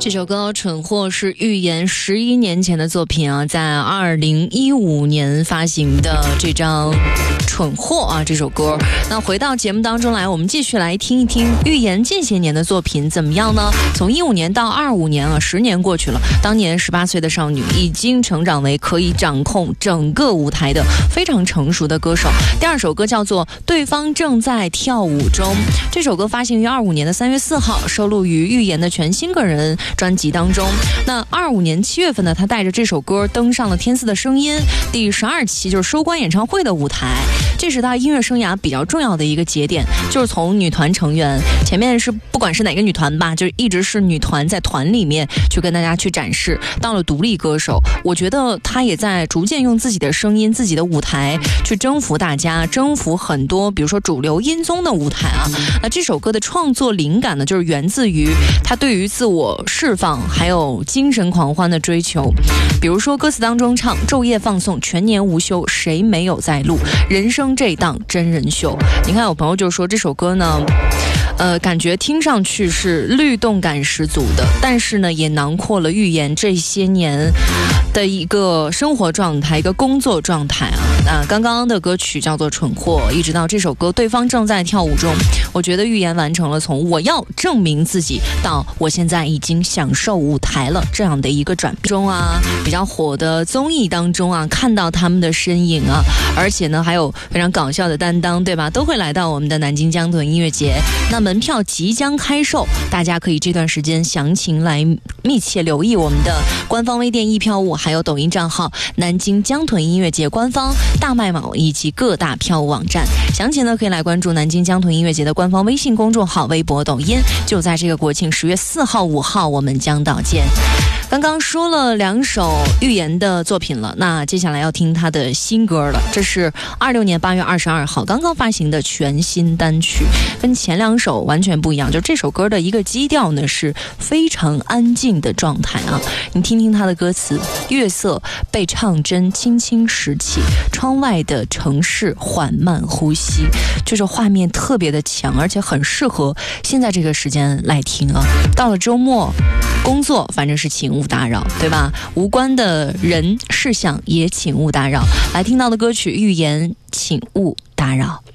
这首歌《蠢货》是预言11年前的作品啊，在2015年发行的这张《蠢货》啊这首歌。那回到节目当中来，我们继续来听一听预言近些年的作品怎么样呢？从15年到25年啊，10年过去了，当年18岁的少女已经成长为可以掌控整个舞台的非常成熟的歌手。第二首歌叫做《对方正在跳舞中》，这首歌发行于25年的3月4号，收录于预言的全新个人专辑当中。那25年7月份呢，他带着这首歌登上了《天赐的声音》第12期，就是收官演唱会的舞台。这是他音乐生涯比较重要的一个节点，就是从女团成员，前面是不管是哪个女团吧，就一直是女团在团里面去跟大家去展示，到了独立歌手，我觉得他也在逐渐用自己的声音、自己的舞台去征服大家，征服很多比如说主流音综的舞台啊。那这首歌的创作灵感呢，就是源自于他对于自我释放还有精神狂欢的追求。比如说歌词当中唱昼夜放送，全年无休，谁没有在录，人生这档真人秀。你看有朋友就说这首歌呢感觉听上去是律动感十足的，但是呢也囊括了预言这些年的一个生活状态，一个工作状态啊。那刚刚的歌曲叫做《蠢货》，一直到这首歌对方正在跳舞中，我觉得预言完成了从我要证明自己到我现在已经享受舞台了这样的一个转变中啊。比较火的综艺当中啊，看到他们的身影啊，而且呢还有非常搞笑的担当，对吧？都会来到我们的南京江豚音乐节。那门票即将开售，大家可以这段时间详情来密切留意我们的官方微店易票务，还有抖音账号南京江豚音乐节官方大麦网以及各大票务网站。详情呢可以来关注南京江豚音乐节的官方微信公众号、微博、抖音。就在这个国庆10月4号、5号，我们将到见。刚刚说了2首预言的作品了，那接下来要听他的新歌了。这是26年8月22号刚刚发行的全新单曲，跟前2首完全不一样。就这首歌的一个基调呢是非常安静的状态啊。你听听他的歌词：月色被唱针轻轻拾起，窗外的城市缓慢呼吸，就是画面特别的强，而且很适合现在这个时间来听啊。到了周末工作反正是请勿打扰，对吧？无关的人事项也请勿打扰。来听到的歌曲预言请勿打扰。